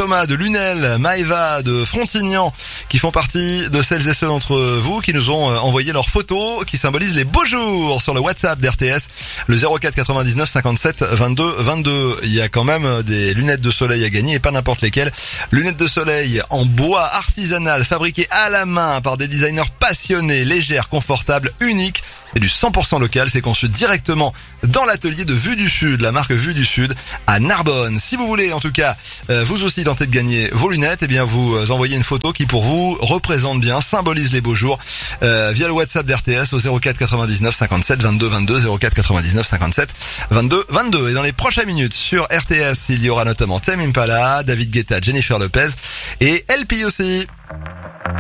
Thomas de Lunel, Maëva de Frontignan, qui font partie de celles et ceux d'entre vous qui nous ont envoyé leurs photos qui symbolisent les beaux jours sur le WhatsApp d'RTS, le 04 99 57 22 22. Il y a quand même des lunettes de soleil à gagner et pas n'importe lesquelles. Lunettes de soleil en bois artisanal, fabriquées à la main par des designers passionnés, légères, confortables, uniques. C'est du 100% local, c'est conçu directement dans l'atelier de Vue du Sud, la marque Vue du Sud à Narbonne. Si vous voulez en tout cas vous aussi tenter de gagner vos lunettes, eh bien vous envoyez une photo qui pour vous représente bien, symbolise les beaux jours via le WhatsApp d'RTS au 04 99 57 22 22, 04 99 57 22 22. Et dans les prochaines minutes sur RTS, il y aura notamment Tame Impala, David Guetta, Jennifer Lopez et LP aussi.